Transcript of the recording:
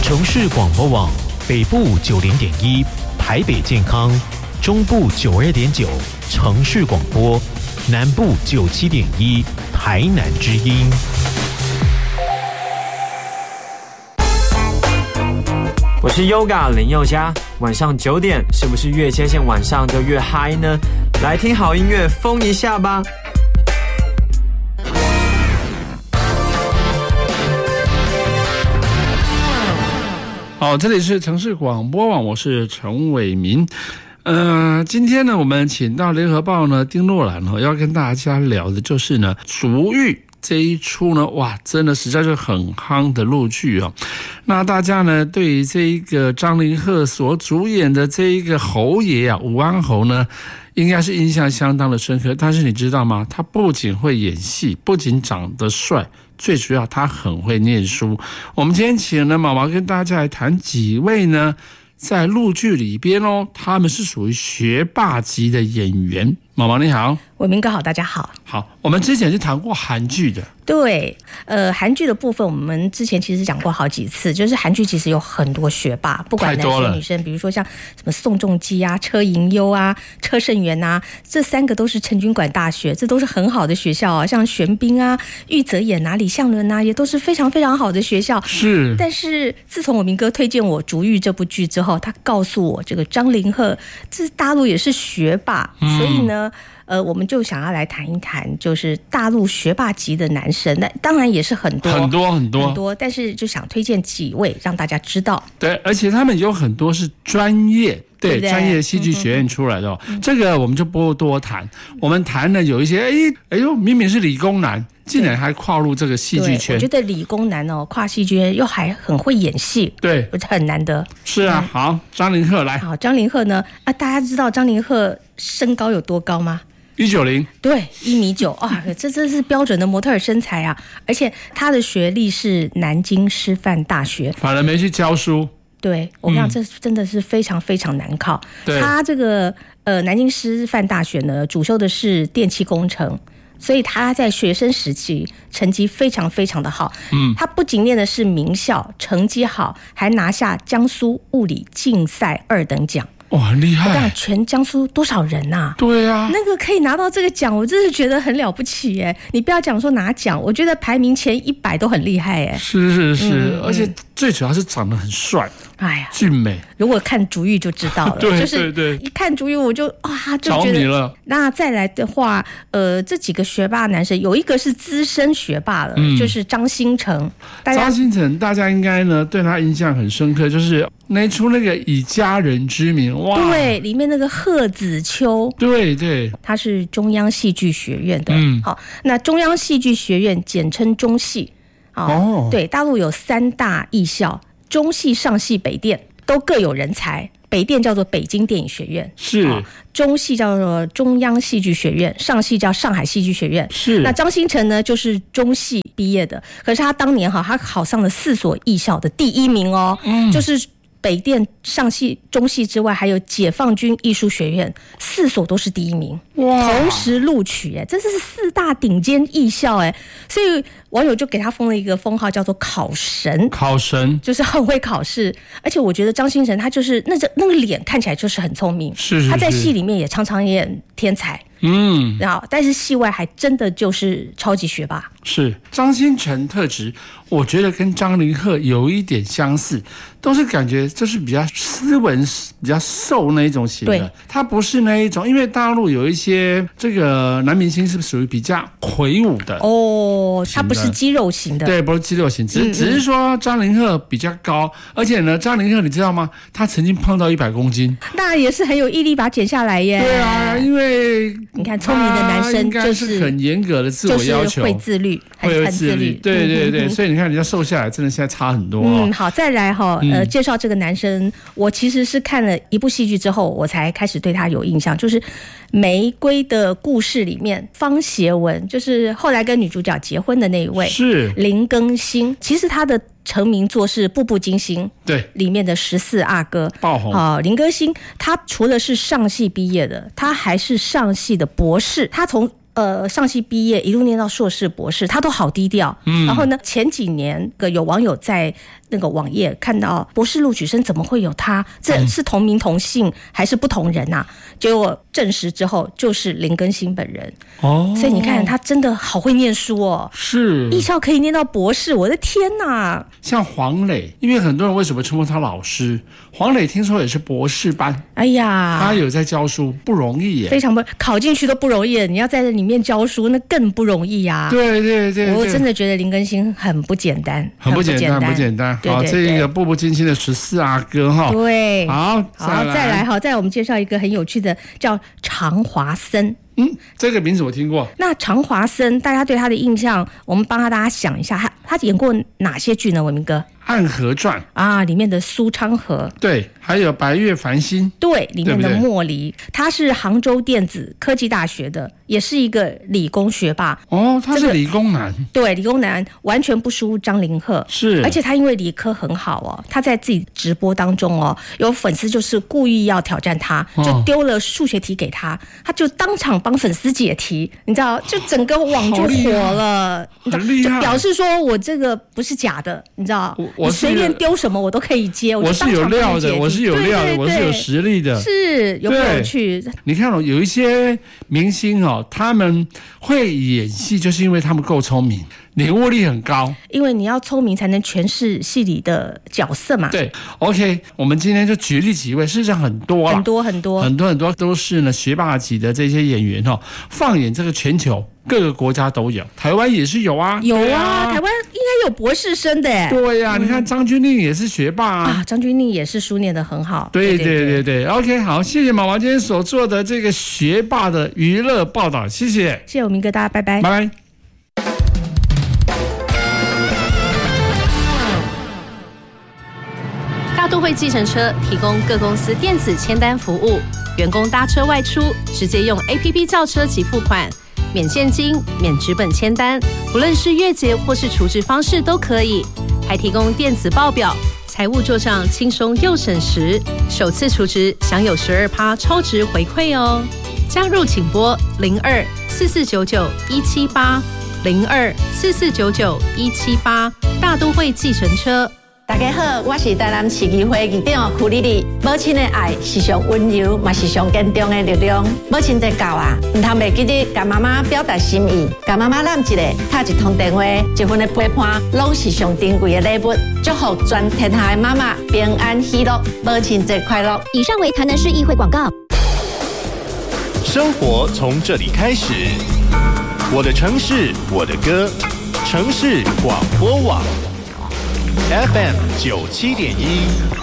城市广播网北部90.1，台北健康，中部92.9，城市广播，南部97.1，台南之音。 我是 Yoga 林宥嘉，晚上9点是不是越接近晚上就越嗨呢？来听好音乐，疯一下吧！ 好，这里是城市广播网，我是陈伟民。今天呢，我们请到联合报呢丁若兰要跟大家聊的就是呢足浴这一出呢，哇，真的实在是很夯的陆剧哦。那大家呢对于这一个张凌赫所主演的这一个侯爷啊，武安侯呢，应该是印象相当的深刻。但是你知道吗？他不仅会演戏，不仅长得帅，最主要他很会念书。我们今天请了毛毛跟大家来谈几位呢在陆剧里边他们是属于学霸级的演员。毛毛你好。 伟民哥好，大家好。 好，我们之前是谈过韩剧的。 对，韩剧的部分我们之前其实讲过好几次，就是韩剧其实有很多学霸，不管男生女生，比如说像什么宋仲基啊、车银优啊、车胜元啊，这3个都是成均馆大学，这都是很好的学校啊。像玄彬啊、玉泽演啊、李相伦啊，也都是非常非常好的学校。 是。 但是自从伟民哥推荐我《足浴》这部剧之后，他告诉我这个张凌赫这大陆也是学霸，所以呢我们就想要来谈一谈，就是大陆学霸级的男神，那当然也是很多，但是就想推荐几位让大家知道。 对，而且他们有很多是专业，对专业戏剧学院出来的这个我们就不多谈。我们谈的有一些，明明是理工男，竟然还跨入这个戏剧圈。 我觉得理工男跨戏剧圈又还很会演戏， 对， 很难得。 是啊，好，张凌赫来。 好，张凌赫呢大家知道张凌赫身高有多高吗？190，对，1.9米啊，这是标准的模特儿身材啊！而且他的学历是南京师范大学， 反而没去教书。 对，我跟你讲，这真的是非常非常难考。他这个南京师范大学呢，主修的是电气工程，所以他在学生时期成绩非常非常的好。他不仅念的是名校，成绩好，还拿下江苏物理竞赛2等奖。 哇，很厉害！ 我讲全江苏多少人啊？ 对啊， 那个可以拿到这个奖，我真是觉得很了不起耶！你不要讲说拿奖，我觉得排名前100都很厉害耶。 是，而且最主要是长得很帅，俊美。 如果看足浴就知道了， 对， 就是一看足浴我就就觉得着迷了。 那再来的话，这几个学霸男生有一个是资深学霸了，就是张新成。 张新成大家应该呢对他印象很深刻，就是那出那个以家人之名，哇，对， 里面那个贺子秋， 对， 他是中央戏剧学院的。好，那中央戏剧学院简称中戏。对，大陆有3大艺校，中戏、上戏、北电都各有人才。北电叫做北京电影学院， 是中戏叫做中央戏剧学院，上戏叫上海戏剧学院。 是那张新成呢，就是中戏毕业的，可是他当年他考上了4所艺校的第1名就是北电、上戏、中戏之外，还有解放军艺术学院，4所都是第1名，同时录取，这是4大顶尖艺校，所以网友就给他封了一个封号，叫做考神，就是很会考试。而且我觉得张新成他就是那个脸看起来就是很聪明， 是他在戏里面也常常演天才，然后但是戏外还真的就是超级学霸。 是张新成特质，我觉得跟张凌赫有一点相似，都是感觉就是比较斯文、比较瘦那一种型的。他不是那一种，因为大陆有一些这个男明星是属于比较魁梧的他不是肌肉型的， 对，不是肌肉型，只是说张凌赫比较高，而且呢，张凌赫你知道吗？他曾经胖到100公斤， 那也是很有毅力把它减下来耶。 对啊，因为你看聪明的男生就是很严格的自我要求， 就是会自律。很自律， 对，所以你看人家瘦下来真的现在差很多。 好，再来介绍这个男生，我其实是看了一部戏剧之后，我才开始对他有印象，就是《玫瑰的故事》里面方协文，就是后来跟女主角结婚的那一位， 是林更新。其实他的成名作是《步步惊心》， 对， 里面的14阿哥爆红。 林更新他除了是上戏毕业的，他还是上戏的博士，他从上系毕业一路念到硕士博士，他都好低调。然后呢，前几年有网友在那个网页看到博士录取生怎么会有他？这是同名同姓还是不同人啊？结果证实之后就是林更新本人。所以你看他真的好会念书哦， 是艺校可以念到博士，我的天哪！ 像黄磊，因为很多人为什么称呼他老师？黄磊听说也是博士班， 哎呀， 他有在教书，不容易耶， 非常不考进去都不容易，你要在这里面教书那更不容易呀。 对， 我真的觉得林更新很不简单， 很不简单。好，这个步步惊心的14阿哥哈。 对， 好， 再来我们介绍一个很有趣的，叫常华森。 这个名字我听过。 那常华森，大家对他的印象，我们帮大家想一下，他演过哪些剧呢？伟明哥，《 暗河传》 啊，里面的苏昌河， 对，还有《白月繁星》， 对，里面的莫离，他是杭州电子科技大学的，也是一个理工学霸。 他是理工男， 对，理工男完全不输张凌赫， 是， 而且他因为理科很好哦，他在自己直播当中哦，有粉丝就是故意要挑战他，就丢了数学题给他，他就当场帮粉丝解题，你知道，就整个网就火了， 很厉害， 就表示说我这个不是假的，你知道，我随便丢什么我都可以接， 我是有料的，我是有料的，我是有实力的， 是有没有趣？ 你看有一些明星他们会演戏，就是因为他们够聪明，领悟力很高， 因为你要聪明才能诠释戏里的角色嘛。 对 ，OK， 我们今天就举例几位，事实上很多都是呢学霸级的这些演员放眼这个全球各个国家都有，台湾也是有啊， 有啊，台湾应该有博士生的耶。 对呀，你看张钧甯也是学霸啊， 张钧甯也是书念得很好。 对 ，OK， 好，谢谢毛毛今天所做的这个学霸的娱乐报道，谢谢我明哥，大家拜拜， 拜拜。 大都会计程车提供各公司电子签单服务，员工搭车外出直接用 APP 叫车及付款，免现金、免纸本签单，不论是月结或是储值方式都可以，还提供电子报表，财务做账轻松又省时，首次储值享有12%超值回馈哦。加入请拨02-4499-178，02-4499-178，大都会计程车。 大家好，我是台南市议会议长曲丽丽。母亲的爱是上温柔，嘛是上坚强的力量。母亲节到啊，唔通袂记得甲妈妈表达心意，甲妈妈揽一个，打一通电话，一份的陪伴，拢是上珍贵的礼物。祝福全天下的妈妈平安喜乐，母亲节快乐。 以上为台南市议会广告。 生活从这里开始，我的城市，我的歌，城市广播网。FM 97.1